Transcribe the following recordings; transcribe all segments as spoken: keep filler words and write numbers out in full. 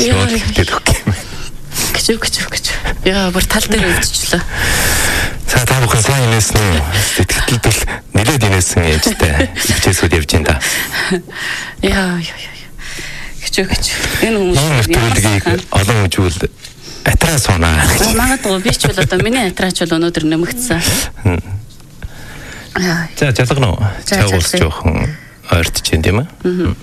Шууд хэлээд өгөх юм. Гэчүү гэчүү гэчүү. Яа, бүр тал дээр өвдөжлөө. За та бүхэн сайн инээсэн үү? Сэтгэлд бол нэлээд инээсэн ээжтэй. Хичээсүүд явж байна да. Яа, яа, яа. Гэчүү гэчүү. Энэ хүмүүс олон үжүүл атраа сунаа. Магадгүй би ч бол одоо миний атраач бол өнөөдөр нэмэгдсэн. За жалгана уу? Чагуулж жоохон ойртож байна тийм ээ.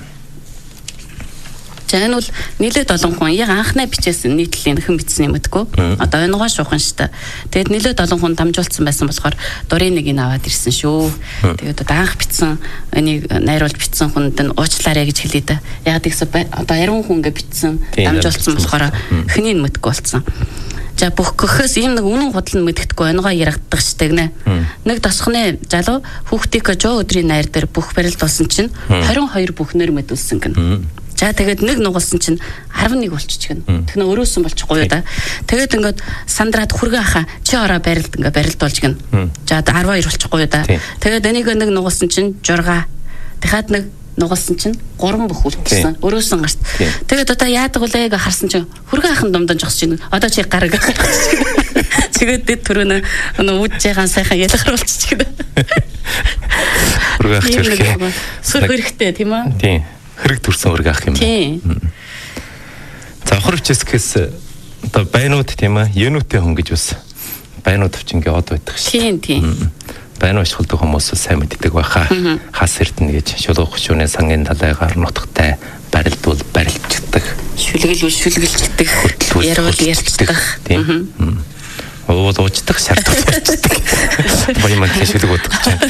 За энэ бол нэлээд олон хүн яг анхнаа бичээсэн нийтлэлийн хэн бичсэн юм гэдэггүй. Одоо онгоо шуухан штэ. Тэгээд нэлээд олон хүн дамжуулсан байсан болохоор дурын нэг ин аваад ирсэн шүү. Тэгээд одоо анх бичсэн энийг найруулж бичсэн хүнд нь уучлаарай гэж хэлээ да. Яг тэгсэн одоо яруу хүн ингээ бичсэн дамжуулсан болохоор хэнийг мэдгүй болсон. За бүх гөхөөс ийм нэг үнэн худал нь мэддэхгүй онгоо ярагддаг штэ гинэ. Нэг тосхны залуу хүүхдийг жоо өдрийн найр дээр бүх барилд болсон чинь двадцать two бүхнээр мэдүүлсэн гин. За тэгээд нэг нугалсан чинь eleven болчихчихно. Тэгнэ өрөөсөн болчихгүй юу да. Тэгээд ингээд сандраад хүргэн ахаа чи ороо барилд ингээд барилдуулж гин. За twelve болчихгүй юу да. Тэгээд энийг нэг нугалсан чинь six. Дахиад нэг нугалсан чинь three бүх үлдсэн. Өрөөсөн гарт. Тэгээд одоо яадаг вүлээ гэж харсан чинь хүргэн ахын думдан жогсож чинь одоо чи гараг гэж. Тэгээд дэд түрүүнэ өнөө үдж байгаа сайхан ялгаруулчих гэнэ. Хүргэн ах чирхээ. Сүр хэрэгтэй тийм үү? Тийм. Хэрэг төрсөн өрг ах юм байна. За хор хичээсгээс одоо байнууд тийм ээ, юунуудтэй хүн гэж бас байнууд авчингээ од байдаг шүү. Тийм тийм. Байнуу ашигладаг хүмүүс сайн мэддэг байхаа. Хас эрдэнэ гэж шулуух шүүнээ сангийн далайгаар нутагтай барилдуул барилждаг. Шүлгэлгүй шүлгэлждэг. Ярвал ярьцдаг. Тийм. Уул уучдаг, шаардлагатай. Баяман шүлэг бодох чинь.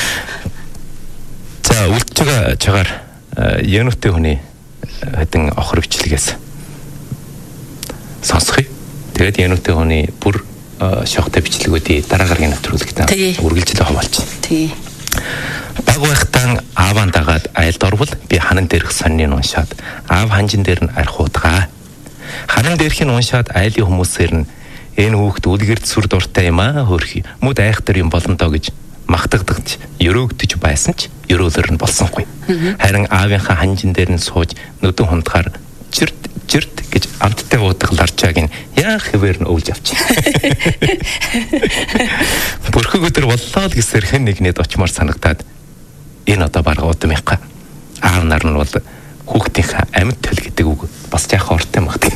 За үлдэж байгаа чагаар Янутэй хүний хэдэн охор бичлэгээс сонсхий. Тэгээд Янутэй хүний бүр шогтой бичлэгүүдийн дараа гарагийн нэвтрүүлэгтээ үргэлжлэн хаваалж. Тий. Баг байхтаа ааван дагаад айлд орвол би ханан дээрх сонныг уншаад аав ханжин дээр нь архуудгаа. Ханан дээрхийг уншаад айлын хүмүүсээр нь энэ хүүхд үлгэрд сүр дуртай юм аа хөөрхий. Мөд айхтар юм болно доо гэж магтагдагч өрөөгдөж байсан ч өрөөлөр нь болсонгүй. Харин аавынхаа ханжин дээр нь сууж нүдэн хундахаар жирт жирт гэж амттай уудаг ларчааг нь яах хэвээр нь өвлж авчих. Бүрхэг өдөр боллоо л гэсээр хэн нэгнээд очмоор санагдаад энэ одоо барга удам яах. Аав нар нь бол хүүхдийнхээ амьд төл гэдэг үг бас яах ортой магтдаг.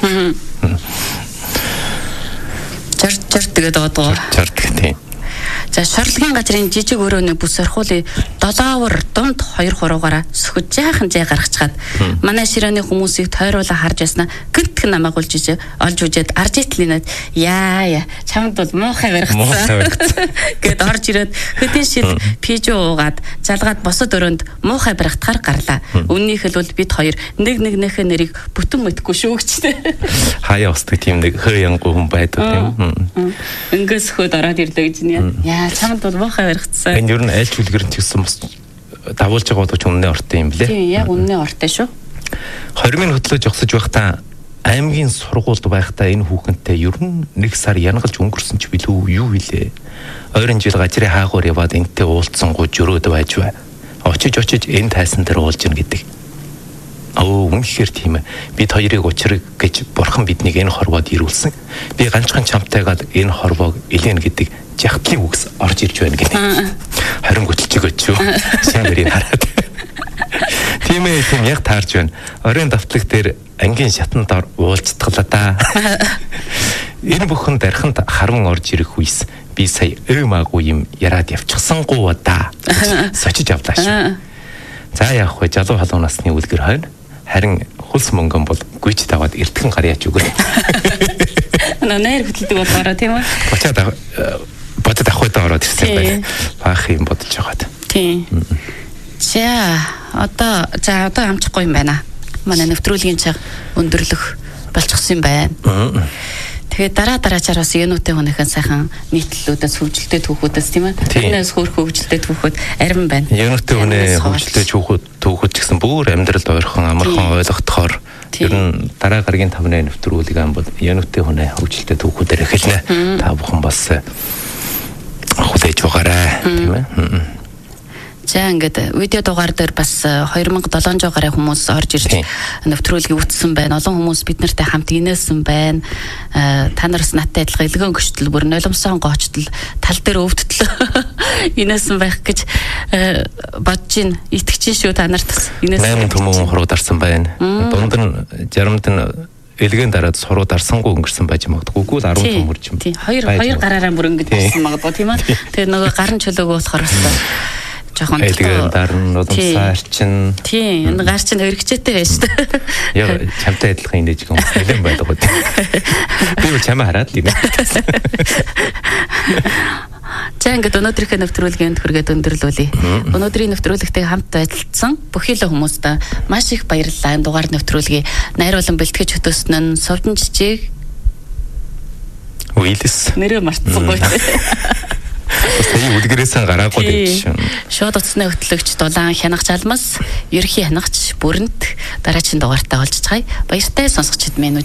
Жирт жирт гэдэг одоо. Жирт тийм. За шорлогийн газрын жижиг өрөөний бүс орхуулын долоовор дунд хоёр хуруугаараа сөхөж жаахан жай гаргачаад манай ширээний хүмүүсийг тойруулаа харж яснаа гинтг намайг олж ижээ олж үжээд арж итлинээд яа яа чамд бол муухай баригдсан гэд орж ирээд хөдөө шил пижо уугаад залгаад босод өрөөнд муухай баригдахаар гарлаа. Үннийх л бол бид хоёр нэг нэг нэхэ нэрийг бүтэн мэдгүй шүү гэжтэй. Хаяа устдаг тийм нэг хөөянгу хүн байдаг тийм. Ингээс хөөд ороод ирлээ гэж нэ. Яа чамд бол муухай баригдсан. Энэ юу н айлч үлгэрэн тэгсэн бас давуулж байгаа бодож үнэнээ ортой юм блэ? Тийм яг үнэнээ ортой шүү. Хормын хөтлөө жогсож байхдаа аймгийн сургуульд байхдаа энэ хүүхэнтэй ер нь нэг сар янгалж өнгөрсөн ч билүү юу вүлээ. Ойрын жил гажрын хаагуур яваад энтэй уулзсан гоо жөрөөд байж бай. Очиж очиж энэ тайсан дээр уулж ийн гэдэг. Оо үнэхээр тийм ээ. Бид хоёрыг учраг гэж бурхан биднийг энэ хорвоод ирүүлсэн. Би ганцхан чамтайгаад энэ хорвоог илэн гэдэг жахтлын үгс орж ирж байна гэдэг. Харин готлж өгөөч шүү. Сайн мөрийг хараад. Тийм ээ, тийм яг таарж байна. Оройн давтлаг дээр ангийн шатанд ор уулзтгалаа да. Энэ бүхэн дарханд харан орж ирэх үес би сая өөмаагүй юм яраад явчихсан гоо да. Сочиж авлаа шүү. За яах вэ? Жалуу халуун насны үлгэр хойно. Харин хөлс мөнгөн бол гүйж таваад эртхэн гарьяач өгөө. Нээр хөтэлдэг болохоор тийм үү? Бочоод бодод ахуйдаа ороод ирсэн байх. Баах юм бодож байгаад. Тийм. За одоо за одоо амчихгүй юм байна. Манай нэвтрүүлгийн цаг өндөрлөх болчихсон юм байна. Тэгээд дараа дараачаар бас юунуутай хүнийхэн сайхан нийтлэлүүдээс хөгжилтэй түүхүүдээс тийм ээ. Тэрнээс хөөх хөгжилтэй түүхүүд арим байна. Юунуутай хүнээ хөгжилтэй түүхүүд түүхүүд гэсэн бүр амьдралд ойрхон амархан ойлгохтохоор ер нь дараа гарагийн тавны нэвтрүүлэг ам бол юунуутай хүнээ хөгжилтэй түүхүүдээр эхэлнэ. Та бүхэн бас хүлээж байгаарай тийм ээ. За ингээд видео дугаар дээр бас two thousand seven hundred гаруй хүмүүс орж ирж нэвтрүүлгийг үзсэн байна. Олон хүмүүс бид нартай хамт инээсэн байна. Та нараас надтай адилхан илгэн гүштэл бүр нулимсон гоочтол тал дээр өвдтөл инээсэн байх гэж бодож байна. Итгэж шүү та нарт инээсэн. eight төмөн хуруу дарсан байна. Дунд нь sixty-д нь элгэн дараад суруу дарсангүй өнгөрсөн байж магадгүй. Үгүй л ten төмөрч юм. Тийм. Хоёр хоёр гараараа бүр ингэж болсон магадгүй тийм ээ. Тэгээ нөгөө гарын чөлөөгөө болохоор жоохон элгэн дарна уламсаа арчин. Тийм. Энэ гар чинь өргөчтэй байж шүү дээ. Яг чамтай адилхан инээж гом нэлен байдаг үү. Би бол чамаа хараад л юм. За ингээд өнөөдрийнхээ нэвтрүүлгийн хүргээд өндөрлүүлье. Өнөөдрийн нэвтрүүлэгтэй хамт ажилласан бүхий л хүмүүст маш их баярлалаа. Энэ дугаар нэвтрүүлгийг найруулан бэлтгэж хөтөөсөн нь Совдон Жижиг Уилс. Нэрээ мартсангүй. Сая үлгэрээсэн гараагүй гэж. Шууд утасны хөтлөгч Дулаан Хянагч Алмас, ерхий хянагч Бүрэнт дараагийн дугаартаа олж чагаая. Баяртай сонсогчид минь.